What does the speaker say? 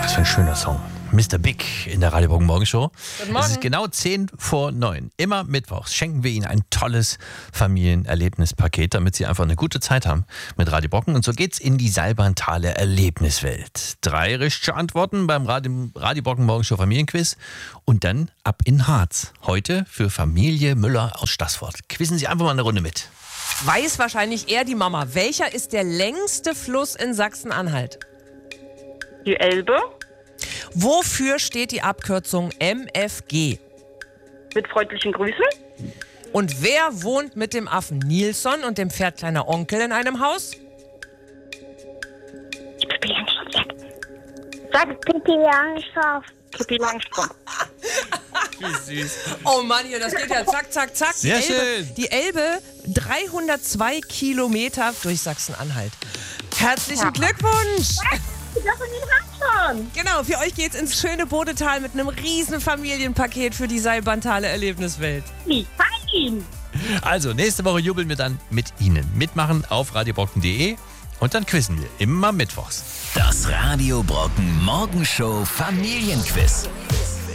Was für ein schöner Song. Mr. Big in der Radio Brocken Morgenshow. Guten Morgen. Es ist genau 10 vor 9. Immer mittwochs schenken wir Ihnen ein tolles Familienerlebnispaket, damit Sie einfach eine gute Zeit haben mit Radio Brocken. Und so geht's in die Seilbahntaler Erlebniswelt. 3 richtige Antworten beim Radio Brocken Morgenshow Familienquiz und dann ab in Harz. Heute für Familie Müller aus Staßfurt. Quizzen Sie einfach mal eine Runde mit. Weiß wahrscheinlich eher die Mama. Welcher ist der längste Fluss in Sachsen-Anhalt? Die Elbe. Wofür steht die Abkürzung MFG? Mit freundlichen Grüßen. Und wer wohnt mit dem Affen Nilsson und dem Pferd Kleiner Onkel in einem Haus? Pippi Langstrumpf. Sag Pippi Langstrumpf. Pippi Langstrumpf. Wie süß. Oh Mann, hier, das geht ja zack, zack, zack. Sehr schön. Die Elbe, 302 Kilometer durch Sachsen-Anhalt. Herzlichen Glückwunsch! Das in den Hand schon. Genau, für euch geht's ins schöne Bodetal mit einem riesen Familienpaket für die Seilbahntaler Erlebniswelt. Wie fein. Also, nächste Woche jubeln wir dann mit Ihnen. Mitmachen auf radiobrocken.de und dann quizzen wir immer mittwochs. Das Radio Brocken Morgenshow Familienquiz.